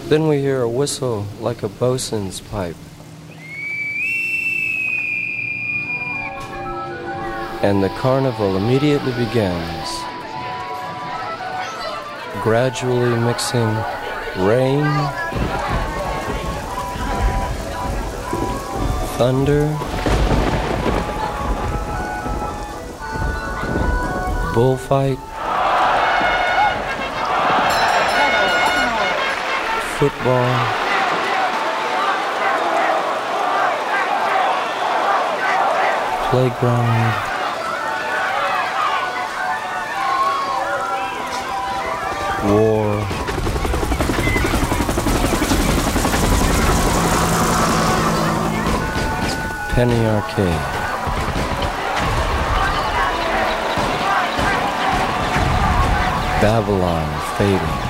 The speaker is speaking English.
Then we hear a whistle like a bosun's pipe. And the carnival immediately begins, gradually mixing rain, thunder, bullfight, football, playground, war, penny arcade, Babylon fading,